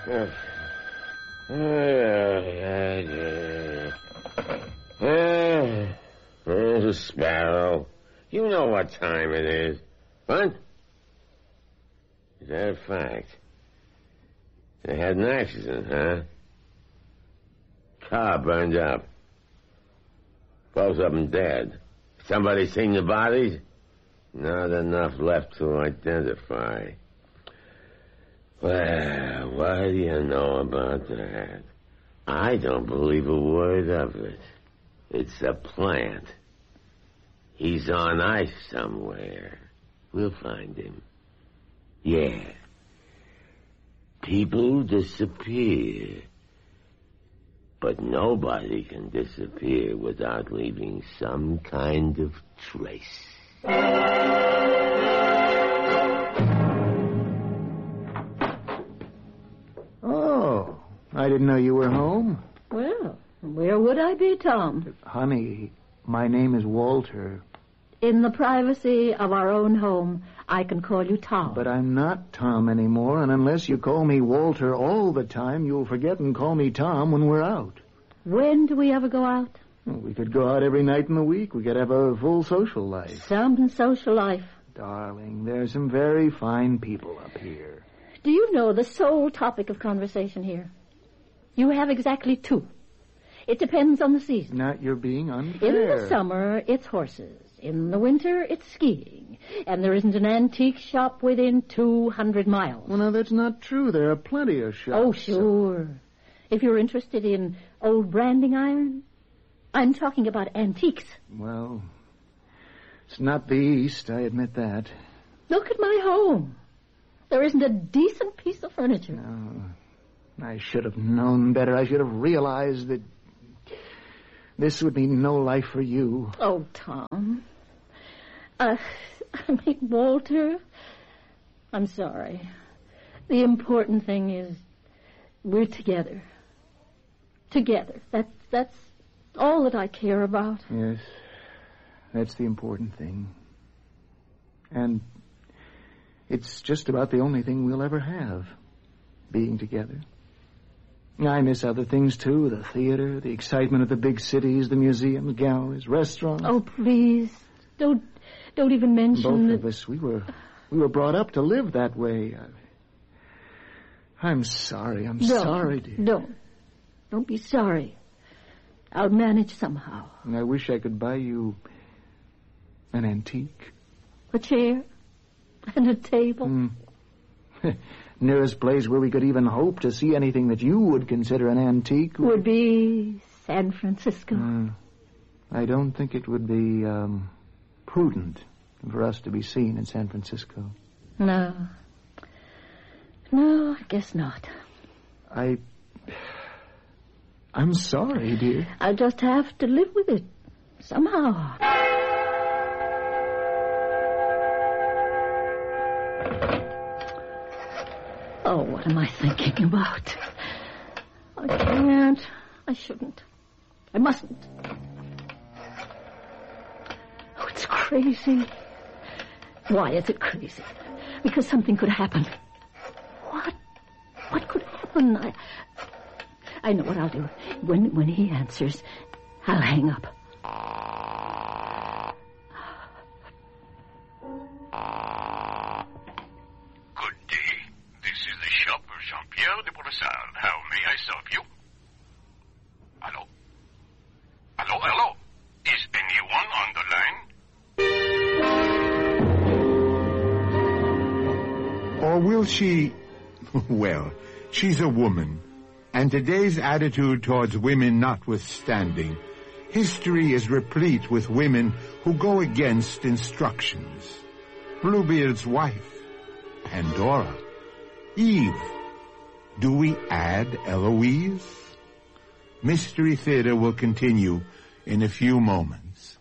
Sparrow, you know what time it is. What? Is that a fact? They had an accident, huh? Car burned up. Both of them dead. Somebody seen the bodies? Not enough left to identify. Well, what do you know about that? I don't believe a word of it. It's a plant. He's on ice somewhere. We'll find him. Yeah. People disappear. But nobody can disappear without leaving some kind of trace. Oh, I didn't know you were home. Well, where would I be, Tom? Honey, my name is Walter. In the privacy of our own home, I can call you Tom. But I'm not Tom anymore, and unless you call me Walter all the time, you'll forget and call me Tom when we're out. When do we ever go out? We could go out every night in the week. We could have a full social life. Some social life. Darling, there's some very fine people up here. Do you know the sole topic of conversation here? You have exactly two. It depends on the season. Not you're being unfair. In the summer, it's horses. In the winter, it's skiing. And there isn't an antique shop within 200 miles. Well, now, that's not true. There are plenty of shops. Oh, sure. If you're interested in old branding iron, I'm talking about antiques. Well, it's not the East, I admit that. Look at my home. There isn't a decent piece of furniture. No, I should have known better. I should have realized that this would mean no life for you. Oh, Tom. Walter, I'm sorry. The important thing is we're together. Together. That's all that I care about. Yes, that's the important thing. And it's just about the only thing we'll ever have, being together. I miss other things, too, the theater, the excitement of the big cities, the museums, galleries, restaurants. Oh, please, don't even mention Both of us, we were brought up to live that way. I'm sorry. I'm sorry, dear. Don't be sorry. I'll manage somehow. And I wish I could buy you an antique. A chair and a table. Nearest place where we could even hope to see anything that you would consider an antique would be San Francisco. I don't think it would be prudent for us to be seen in San Francisco. No, I guess not. I'm sorry, dear. I'll just have to live with it somehow. Oh, what am I thinking about? I can't. I shouldn't. I mustn't. Oh, it's crazy. Why is it crazy? Because something could happen. What? What could happen? I know what I'll do. When he answers, I'll hang up. Good day. This is the shopper Jean-Pierre de Bourassa. How may I serve you? Hello? Hello? Is anyone on the line? Or will she... Well, she's a woman. And today's attitude towards women notwithstanding, history is replete with women who go against instructions. Bluebeard's wife, Pandora, Eve. Do we add Eloise? Mystery Theater will continue in a few moments.